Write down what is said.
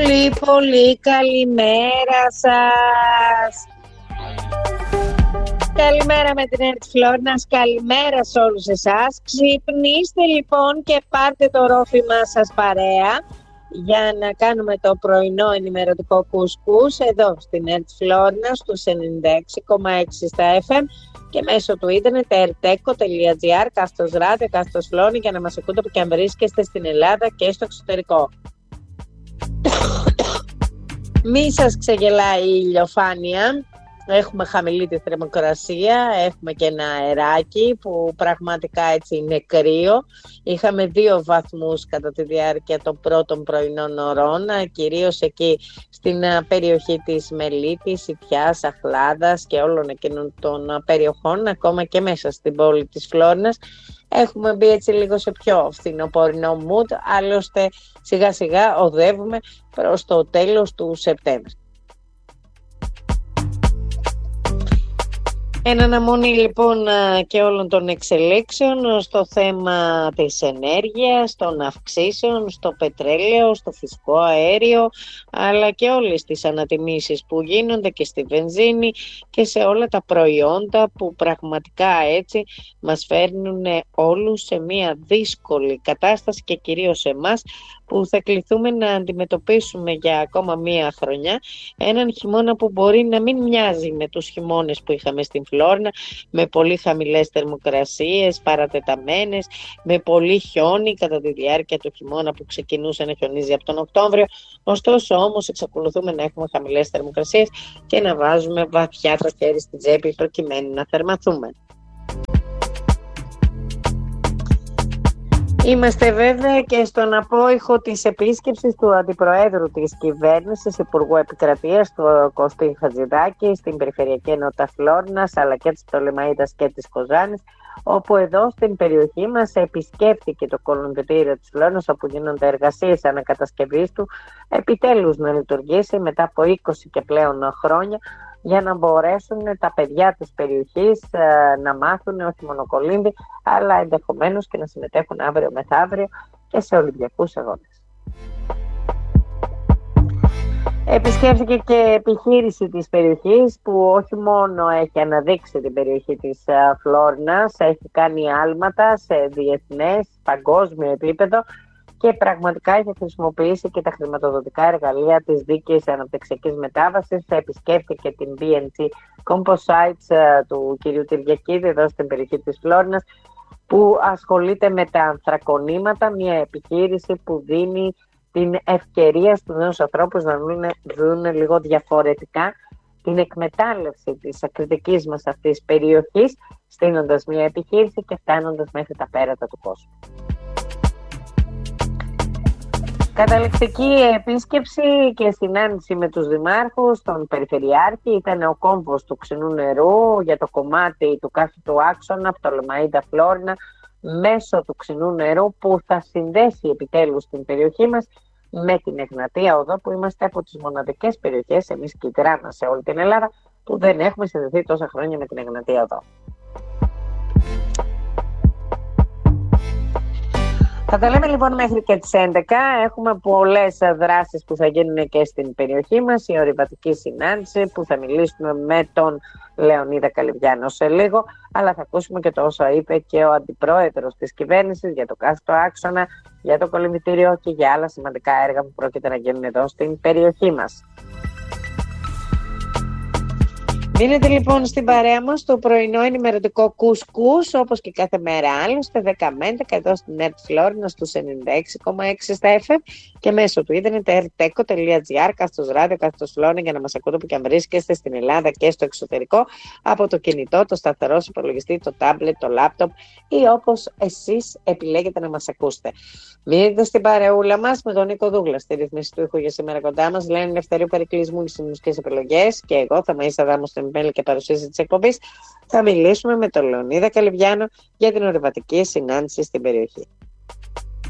Πολύ καλημέρα σας. Καλημέρα με την Ερτ Φλόρνας, καλημέρα σε όλους εσάς. Ξυπνήστε λοιπόν και πάρτε το ρόφημα σας παρέα για να κάνουμε το πρωινό ενημερωτικό κουσκούς εδώ στην Ερτ Φλόρνας στους 96,6 στα FM και μέσω του ίντερνετ erteco.gr, κάστος ράδιο, κάστος φλόρνη, για να μας ακούτε που και αν βρίσκεστε στην Ελλάδα και στο εξωτερικό. Μη σας ξεγελάει η ηλιοφάνεια. Έχουμε χαμηλή τη θερμοκρασία, έχουμε και ένα αεράκι που πραγματικά έτσι είναι κρύο. Είχαμε 2 βαθμούς κατά τη διάρκεια των πρώτων πρωινών ωρών, κυρίως εκεί στην περιοχή της Μελίτης, Ιτιάς, Αχλάδας και όλων εκείνων των περιοχών, ακόμα και μέσα στην πόλη της Φλόρνας. Έχουμε μπει έτσι λίγο σε πιο φθινοπορεινό mood, άλλωστε σιγά σιγά οδεύουμε προς το τέλος του Σεπτέμβρη. Εν αναμονή λοιπόν και όλων των εξελίξεων στο θέμα της ενέργειας, των αυξήσεων, στο πετρέλαιο, στο φυσικό αέριο, αλλά και όλες τις ανατιμήσεις που γίνονται και στη βενζίνη και σε όλα τα προϊόντα που πραγματικά έτσι μας φέρνουν όλους σε μια δύσκολη κατάσταση και κυρίως εμάς που θα κληθούμε να αντιμετωπίσουμε για ακόμα μία χρονιά έναν χειμώνα που μπορεί να μην μοιάζει με τους χειμώνες που είχαμε στην Φλόρνα, με πολύ χαμηλές θερμοκρασίες, παρατεταμένες, με πολύ χιόνι κατά τη διάρκεια του χειμώνα που ξεκινούσε να χιονίζει από τον Οκτώβριο. Ωστόσο όμως εξακολουθούμε να έχουμε χαμηλές θερμοκρασίες και να βάζουμε βαθιά το χέρι στην τσέπη προκειμένου να θερμαθούμε. Είμαστε βέβαια και στον απόϊχο της επίσκεψης του Αντιπροέδρου της Κυβέρνησης, Υπουργού Επικρατείας, του Κωστή Χατζηδάκη, στην Περιφερειακή Ενότητα Φλόρνας, αλλά και της Πτολεμαΐδας και της Κοζάνης, όπου εδώ στην περιοχή μας επισκέφθηκε το κολυμβητήριο της Φλόρνας, όπου γίνονται εργασίες ανακατασκευής του, επιτέλους να λειτουργήσει μετά από 20 και πλέον χρόνια, για να μπορέσουν τα παιδιά της περιοχής να μάθουν όχι μόνο κολύμβη, αλλά ενδεχομένως και να συμμετέχουν αύριο μεθαύριο και σε Ολυμπιακούς αγώνες. Επισκέφθηκε και επιχείρηση της περιοχής που όχι μόνο έχει αναδείξει την περιοχή της Φλόρνας, έχει κάνει άλματα σε διεθνές, παγκόσμιο επίπεδο και πραγματικά έχει χρησιμοποιήσει και τα χρηματοδοτικά εργαλεία της δίκαιης αναπτυξιακής μετάβασης. Επισκέφθηκε την BNT Composites του κ. Τυριακίδη εδώ στην περιοχή της Φλόρνας, που ασχολείται με τα ανθρακονήματα, μια επιχείρηση που δίνει την ευκαιρία στους νέους ανθρώπους να δουν λίγο διαφορετικά την εκμετάλλευση της ακριτικής μας αυτής περιοχής, στείνοντας μια επιχείρηση και φτάνοντας μέχρι τα πέρατα του κόσμου. Καταληκτική επίσκεψη και συνάντηση με τους δημάρχους, τον Περιφερειάρχη, ήταν ο κόμβος του ξινού νερού για το κομμάτι του κάθετου άξονα Πτολεμαΐδα Φλόρνα μέσω του ξινού νερού, που θα συνδέσει επιτέλους την περιοχή μας με την Εγνατία Οδό, που είμαστε από τις μοναδικές περιοχές, εμείς και η Τράνα σε όλη την Ελλάδα, που δεν έχουμε συνδεθεί τόσα χρόνια με την Εγνατία Οδό. Θα τα λέμε λοιπόν μέχρι και τις 11. Έχουμε πολλές δράσεις που θα γίνουν και στην περιοχή μας. Η ορειβατική συνάντηση που θα μιλήσουμε με τον Λεωνίδα Καλυβιάνο σε λίγο. Αλλά θα ακούσουμε και το όσο είπε και ο Αντιπρόεδρος της Κυβέρνησης για το κάθετο άξονα, για το κολυμβητήριο και για άλλα σημαντικά έργα που πρόκειται να γίνουν εδώ στην περιοχή μας. Μείνετε λοιπόν στην παρέα μας το πρωινό ενημερωτικό κουσκούς, όπως και κάθε μέρα άλλωστε 10 με 11 εδώ στην Ερτ Φλόρνα στους 96,6 στα FM και μέσω του ίντερνετ erteco.gr, κάστος ράδιο, κάστος φλόρνη, για να μας ακούτε που και αν βρίσκεστε στην Ελλάδα και στο εξωτερικό από το κινητό, το σταθερό υπολογιστή, το τάμπλετ, το λάπτοπ ή όπως εσείς επιλέγετε να μας ακούσετε. Μείνετε στην παρεούλα μας με τον Νίκο Δούγλα στη ρυθμίση του ήχου για σήμερα κοντά μας. Λένε Ελευθερίου Περικλεισμού στις μουσικές επιλογές και εγώ θα Μαΐσα Δάμου στην μέλη και παρουσίαση της εκπομπής. Θα μιλήσουμε με τον Λεωνίδα Καλυβιάνο για την ορειβατική συνάντηση στην περιοχή.